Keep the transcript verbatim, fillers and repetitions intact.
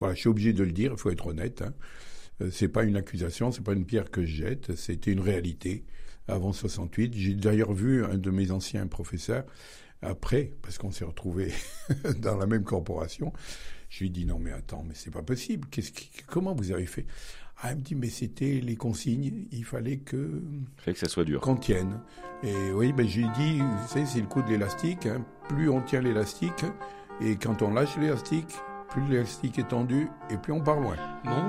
Voilà, je suis obligé de le dire, il faut être honnête. Hein. Euh, c'est pas une accusation, c'est pas une pierre que je jette, c'était une réalité. Avant soixante-huit, j'ai d'ailleurs vu un de mes anciens professeurs, après, parce qu'on s'est retrouvés dans la même corporation, je lui ai dit, non mais attends, mais c'est pas possible, Qu'est-ce qui, comment vous avez fait? Ah, elle me dit, mais c'était les consignes, il fallait que... Il fallait que ça soit dur. Qu'on tienne. Et oui, ben, j'ai dit, vous savez, c'est le coup de l'élastique, hein. Plus on tient l'élastique, et quand on lâche l'élastique, plus l'élastique est tendu, et plus on part loin. Bon.